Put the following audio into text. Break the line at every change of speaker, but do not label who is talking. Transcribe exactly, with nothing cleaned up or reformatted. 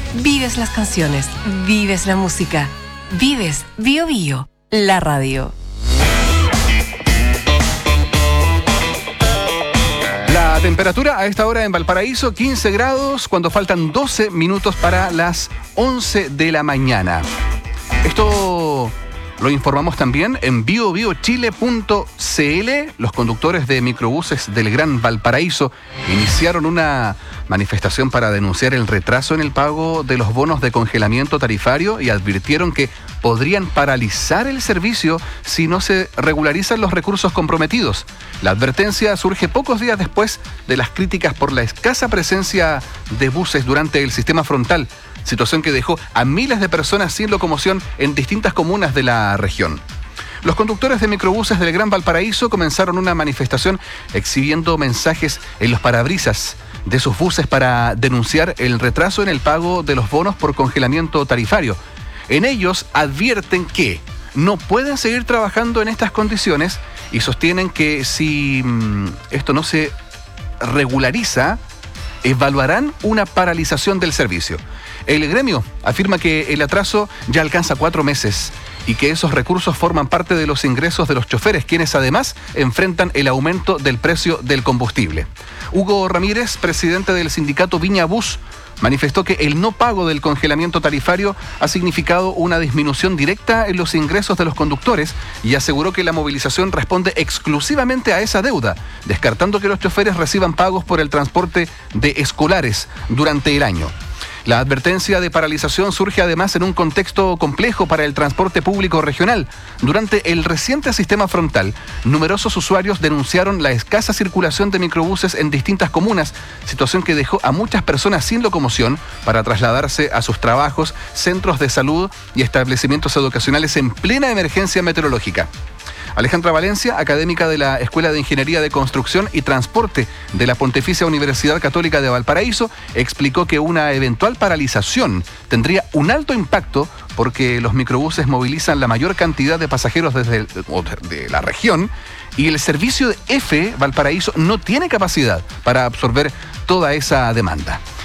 Vives las canciones, vives la música, vives Bio Bio, la radio.
La temperatura a esta hora en Valparaíso, quince grados, cuando faltan doce minutos para las once de la mañana. Esto lo informamos también en bio bio chile punto c l. Los conductores de microbuses del Gran Valparaíso iniciaron una manifestación para denunciar el retraso en el pago de los bonos de congelamiento tarifario y advirtieron que podrían paralizar el servicio si no se regularizan los recursos comprometidos. La advertencia surge pocos días después de las críticas por la escasa presencia de buses durante el sistema frontal, situación que dejó a miles de personas sin locomoción en distintas comunas de la región. Los conductores de microbuses del Gran Valparaíso comenzaron una manifestación exhibiendo mensajes en los parabrisas de sus buses para denunciar el retraso en el pago de los bonos por congelamiento tarifario. En ellos advierten que no pueden seguir trabajando en estas condiciones y sostienen que si mmm, esto no se regulariza, evaluarán una paralización del servicio. El gremio afirma que el atraso ya alcanza cuatro meses y que esos recursos forman parte de los ingresos de los choferes, quienes además enfrentan el aumento del precio del combustible. Hugo Ramírez, presidente del sindicato Viña Bus, manifestó que el no pago del congelamiento tarifario ha significado una disminución directa en los ingresos de los conductores y aseguró que la movilización responde exclusivamente a esa deuda, descartando que los choferes reciban pagos por el transporte de escolares durante el año. La advertencia de paralización surge además en un contexto complejo para el transporte público regional. Durante el reciente sistema frontal, numerosos usuarios denunciaron la escasa circulación de microbuses en distintas comunas, situación que dejó a muchas personas sin locomoción para trasladarse a sus trabajos, centros de salud y establecimientos educacionales en plena emergencia meteorológica. Alejandra Valencia, académica de la Escuela de Ingeniería de Construcción y Transporte de la Pontificia Universidad Católica de Valparaíso, explicó que una eventual paralización tendría un alto impacto porque los microbuses movilizan la mayor cantidad de pasajeros desde el, de la región y el servicio de F Valparaíso no tiene capacidad para absorber toda esa demanda.